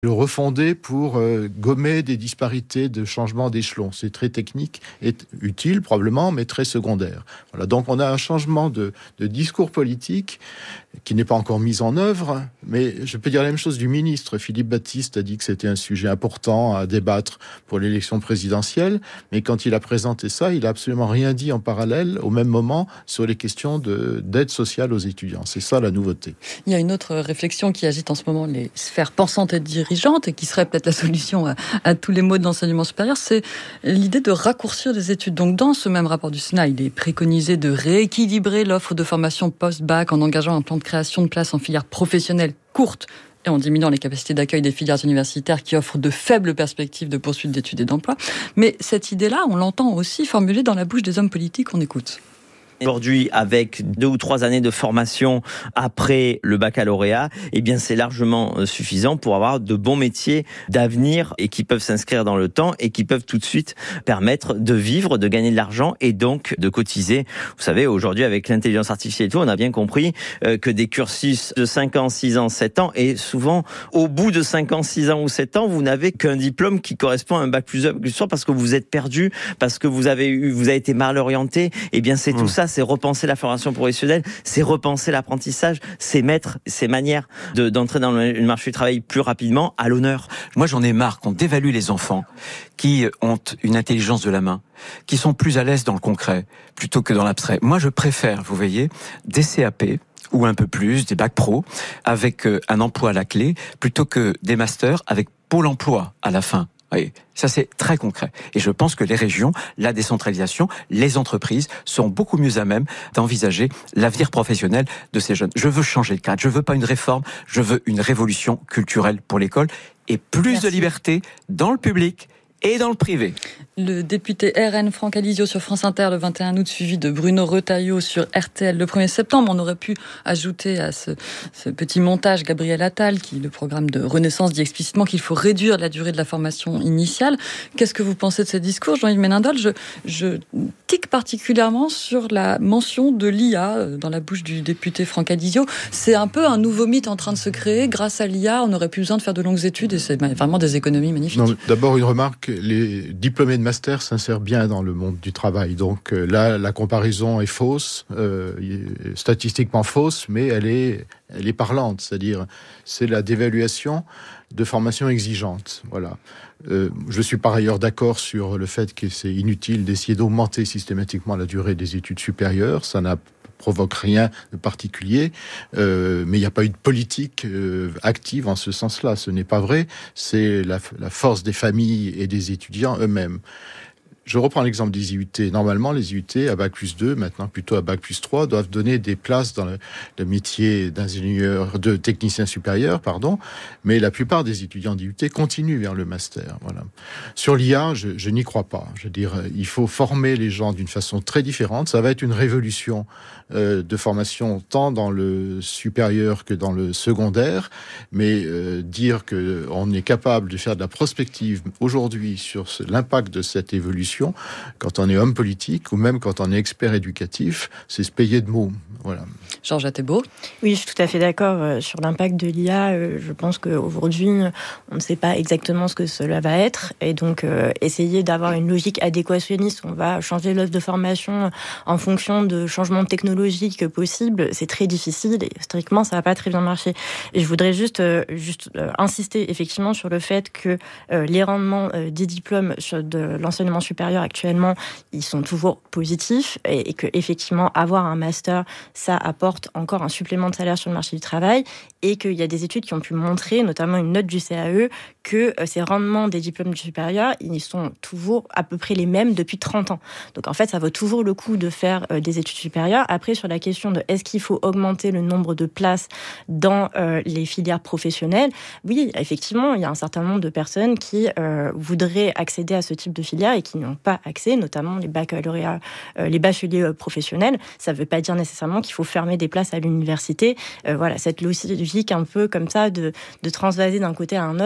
le refonder pour gommer des disparités de changement d'échelon. C'est très technique et utile probablement, mais très secondaire. Voilà, donc on a un changement de discours politique qui n'est pas encore mis en œuvre, mais je peux dire la même chose du ministre. Philippe Baptiste a dit que c'était un sujet important à débattre pour l'élection présidentielle, mais quand il a présenté ça, il n'a absolument rien dit en parallèle, au même moment, sur les questions d'aide sociale aux étudiants. C'est ça la nouveauté. Il y a une autre réflexion qui agite en ce moment les sphères pensantes et dirigeantes, et qui serait peut-être la solution à tous les maux de l'enseignement supérieur, c'est l'idée de raccourcir des études. Donc dans ce même rapport du Sénat, il est préconisé de rééquilibrer l'offre de formation post-bac en engageant un plan de création de places en filière professionnelle courte et en diminuant les capacités d'accueil des filières universitaires qui offrent de faibles perspectives de poursuite d'études et d'emploi. Mais cette idée-là, on l'entend aussi formulée dans la bouche des hommes politiques qu'on écoute. Aujourd'hui, avec 2 ou 3 années de formation après le baccalauréat, eh bien, c'est largement suffisant pour avoir de bons métiers d'avenir et qui peuvent s'inscrire dans le temps et qui peuvent tout de suite permettre de vivre, de gagner de l'argent et donc de cotiser. Vous savez, aujourd'hui, avec l'intelligence artificielle et tout, on a bien compris que des cursus de 5 ans, 6 ans, 7 ans, et souvent, au bout de 5 ans, 6 ans ou 7 ans, vous n'avez qu'un diplôme qui correspond à un bac plus 3 parce que vous êtes perdu, parce que vous avez été mal orienté. Eh bien, c'est tout ça. C'est repenser la formation professionnelle, c'est repenser l'apprentissage, c'est mettre ces manières d'entrer dans le marché du travail plus rapidement à l'honneur. Moi, j'en ai marre qu'on dévalue les enfants qui ont une intelligence de la main, qui sont plus à l'aise dans le concret plutôt que dans l'abstrait. Moi, je préfère, vous voyez, des CAP ou un peu plus, des bacs pro, avec un emploi à la clé, plutôt que des masters avec Pôle emploi à la fin. Oui, ça c'est très concret. Et je pense que les régions, la décentralisation, les entreprises sont beaucoup mieux à même d'envisager l'avenir professionnel de ces jeunes. Je veux changer le cadre, je veux pas une réforme, je veux une révolution culturelle pour l'école et plus de liberté dans le public et dans le privé. Le député RN Franck Alizio sur France Inter le 21 août, suivi de Bruno Retailleau sur RTL le 1er septembre. On aurait pu ajouter à ce petit montage Gabriel Attal, qui, le programme de Renaissance, dit explicitement qu'il faut réduire la durée de la formation initiale. Qu'est-ce que vous pensez de ces discours, Jean-Yves Ménindol? Je tique particulièrement sur la mention de l'IA dans la bouche du député Franck Alizio. C'est un peu un nouveau mythe en train de se créer. Grâce à l'IA, on n'aurait plus besoin de faire de longues études et c'est vraiment des économies magnifiques. Non, d'abord, une remarque. Les diplômés de master s'insèrent bien dans le monde du travail. Donc là, la comparaison est fausse, statistiquement fausse, mais elle est parlante. C'est-à-dire, c'est la dévaluation de formation exigeante. Voilà. Je suis par ailleurs d'accord sur le fait que c'est inutile d'essayer d'augmenter systématiquement la durée des études supérieures. Ça provoque rien de particulier, mais il n'y a pas eu de politique active en ce sens-là. Ce n'est pas vrai. C'est la force des familles et des étudiants eux-mêmes. Je reprends l'exemple des IUT. Normalement, les IUT à Bac plus 2, maintenant plutôt à Bac plus 3, doivent donner des places dans le métier de technicien supérieur, mais la plupart des étudiants d'IUT continuent vers le master. Voilà. Sur l'IA, je n'y crois pas. Je veux dire, il faut former les gens d'une façon très différente. Ça va être une révolution de formation tant dans le supérieur que dans le secondaire, mais dire qu'on est capable de faire de la prospective aujourd'hui sur l'impact de cette évolution, quand on est homme politique ou même quand on est expert éducatif, c'est se payer de mots. Voilà. Georges Athébault. Oui, je suis tout à fait d'accord sur l'impact de l'IA. Je pense qu'aujourd'hui, on ne sait pas exactement ce que cela va être. Et donc, essayer d'avoir une logique adéquationniste, on va changer l'offre de formation en fonction de changements technologiques possibles, c'est très difficile et historiquement, ça va pas très bien marcher. Et je voudrais juste insister effectivement sur le fait que les rendements des diplômes de l'enseignement supérieur actuellement, ils sont toujours positifs et que effectivement, avoir un master, ça apporte encore un supplément de salaire sur le marché du travail et qu'il y a des études qui ont pu montrer, notamment une note du CAE, que ces rendements des diplômes supérieurs, ils sont toujours à peu près les mêmes depuis 30 ans. Donc en fait, ça vaut toujours le coup de faire des études supérieures. Après, sur la question de est-ce qu'il faut augmenter le nombre de places dans les filières professionnelles, oui, effectivement, il y a un certain nombre de personnes qui voudraient accéder à ce type de filière et qui n'ont pas accès, notamment les baccalauréats, les bacheliers professionnels. Ça ne veut pas dire nécessairement qu'il faut fermer des places à l'université. Voilà, cette logique un peu comme ça de transvaser d'un côté à un autre et pas forcément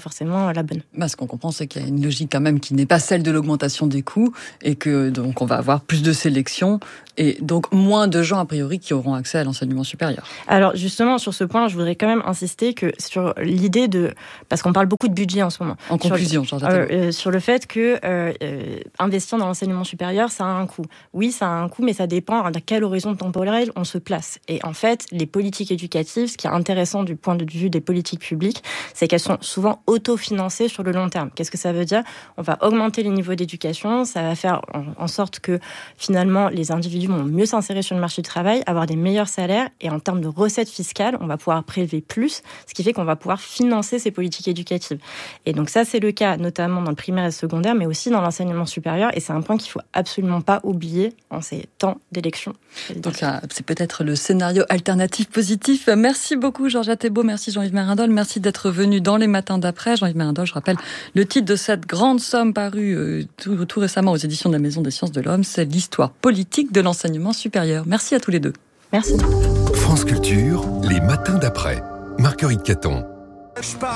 forcément la bonne. Ce qu'on comprend, c'est qu'il y a une logique quand même qui n'est pas celle de l'augmentation des coûts et que donc on va avoir plus de sélection et donc moins de gens a priori qui auront accès à l'enseignement supérieur. Alors justement, sur ce point, je voudrais quand même insister que sur l'idée parce qu'on parle beaucoup de budget en ce moment. En conclusion, sur le fait que investir dans l'enseignement supérieur, ça a un coût. Oui, ça a un coût, mais ça dépend à quel horizon temporel on se place. Et en fait, les politiques éducatives, ce qui est intéressant du point de vue des politiques publiques, c'est qu'elles sont souvent autofinancées sur le long terme. Qu'est-ce que ça veut dire ? On va augmenter les niveaux d'éducation, ça va faire en sorte que finalement les individus vont mieux s'insérer sur le marché du travail, avoir des meilleurs salaires, et en termes de recettes fiscales, on va pouvoir prélever plus, ce qui fait qu'on va pouvoir financer ces politiques éducatives. Et donc ça, c'est le cas notamment dans le primaire et le secondaire, mais aussi dans l'enseignement supérieur, et c'est un point qu'il faut absolument pas oublier en ces temps d'élection. Donc c'est peut-être le scénario alternatif positif. Merci beaucoup Georgia Thébault, merci Jean-Yves Mérindol, merci d'être venu dans les matins d'après. Jean-Yves Mérindol, je rappelle le titre de cette grande somme parue tout récemment aux éditions de la Maison des Sciences de l'Homme, c'est l'histoire politique de l'enseignement supérieur. Merci à tous les deux. Merci. France Culture, les matins d'après. Marguerite Caton.